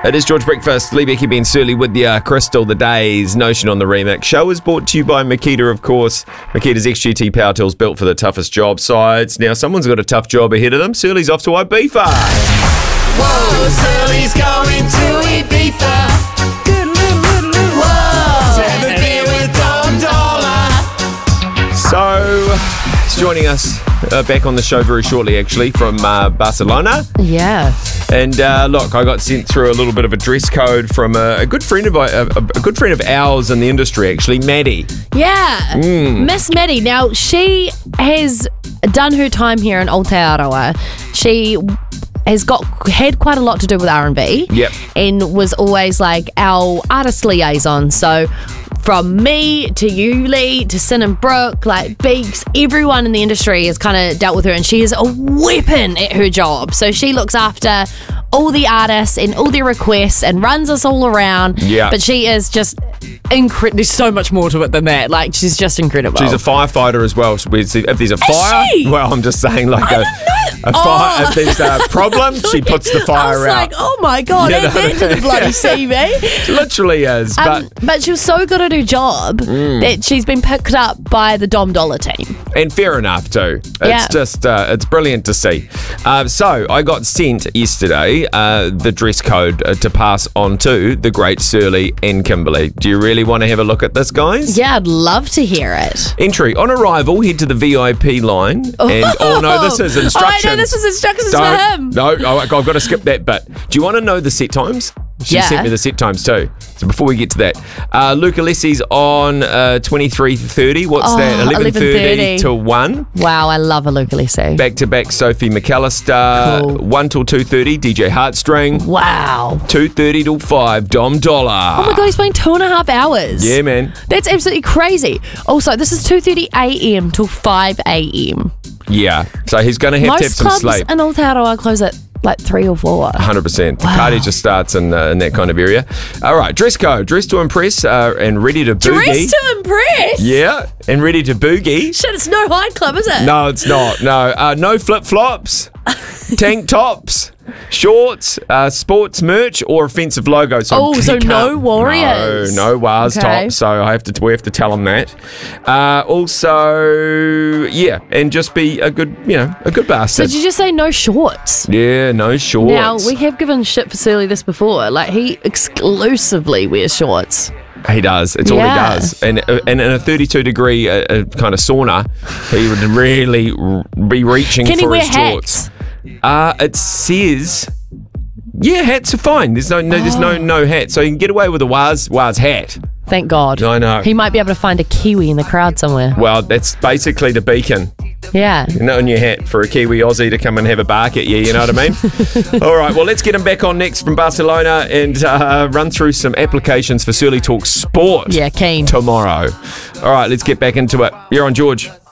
It is George Breakfast, Lee Becky, Ben Surly with the Crystal, the Days, Notion on the remix. Show is brought to you by Makita, of course. Makita's XGT power tools built for the toughest job sites. Now, someone's got a tough job ahead of them. Surly's off to Ibiza. Whoa, Surly's going to Ibiza. Whoa, to have a beer with Dom Dollar. So, he's joining us back on the show very shortly, actually, from Barcelona. Yeah. And look, I got sent through a little bit of a dress code from a good friend of a good friend of ours in the industry, actually, Maddie. Yeah. Miss Maddie. Now, she has done her time here in Aotearoa. She has had quite a lot to do with R&B. Yep. And was always like our artist liaison. So from me to you, Lee, to Sin and Brooke, like Beaks, everyone in the industry has kind of dealt with her, and she is a weapon at her job. So she looks after all the artists and all their requests and runs us all around. Yeah. But she is just incredible. There's so much more to it than that. Like, she's just incredible. She's a firefighter as well. So if there's a fire, well, I'm just saying, like a fire. If there's a problem, she puts the fire I was out. like, oh my God, add that to the bloody CV. It literally is. But she was so good at her job that she's been picked up by the Dom Dollar team. And fair enough too. It's just, it's brilliant to see. So I got sent yesterday the dress code to pass on to the great Surly and Kimberly. Do you really want to have a look at this, guys? Yeah, I'd love to hear it. Entry. On arrival, head to the VIP line. And, oh no, this is instructions. Oh, I know, this is instructions for him. No, I've got to skip that bit. Do you want to know the set times? She sent me the set times too. So before we get to that, Luke Alessi's on 23:30. What's that? 11:30 to 1. Wow, I love a Luke Alessi. Back to back, Sophie McAllister. Cool. 1 till 2:30, DJ Heartstring. Wow. 2:30 till 5, Dom Dollar. Oh my God, he's playing 2.5 hours. Yeah, man. That's absolutely crazy. Also, this is 2:30 a.m. till 5 a.m. Yeah. So he's going to have some Most sleep. clubs in Aotearoa close at like 3 or 4. 100%. The party just starts in that kind of area. All right, dress code. Dress to impress and ready to boogie. Dress to impress? Yeah, and ready to boogie. Shit, it's no hide club, is it? No, it's not. No, no flip-flops, tank tops, shorts, sports merch, or offensive logo. So no Warriors. No Wars tops. So we have to tell them that. Also, yeah, and just be a good bastard. So did you just say no shorts? Yeah, no shorts. Now, we have given shit for Surly this before. Like, he exclusively wears shorts. He does. It's all he does. And in a 32-degree kind of sauna, he would really be reaching Can for he wear his shorts. hats? It says, yeah, hats are fine. There's no hat, so you can get away with a Waz hat. Thank God. I know. He might be able to find a Kiwi in the crowd somewhere. Well, that's basically the beacon. Yeah. In your hat for a Kiwi Aussie to come and have a bark at you, you know what I mean? All right, well, let's get him back on next from Barcelona and run through some applications for Surly Talk Sport. Yeah, keen. Tomorrow. All right, let's get back into it. You're on George.